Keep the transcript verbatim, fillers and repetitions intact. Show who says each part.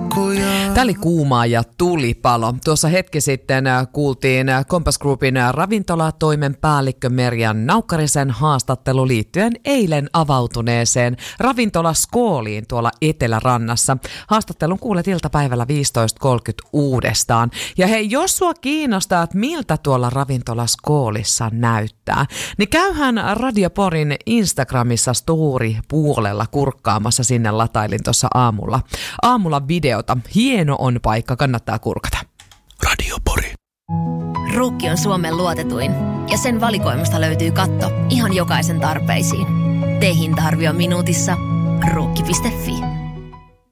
Speaker 1: Tämä oli Kuumaa ja tulipalo. Tuossa hetki sitten kuultiin Compass Groupin ravintolatoimen päällikkö Merjan Naukkarisen haastattelu liittyen eilen avautuneeseen ravintola Skooliin tuolla Etelärannassa. Haastattelun kuulet iltapäivällä viisitoista kolmekymmentä uudestaan. Ja hei, jos sua kiinnostaa, että miltä tuolla ravintola Skoolissa näyttää, niin käyhän Radio Porin Instagramissa story-puolella kurkkaamassa, sinne latailin tuossa aamulla. Aamulla videota. Hieno on paikka, kannattaa kurkata.
Speaker 2: Radio Pori.
Speaker 3: Ruukki on Suomen luotetuin ja sen valikoimasta löytyy katto ihan jokaisen tarpeisiin. Tee hinta-arvio minuutissa. Ruukki piste fi.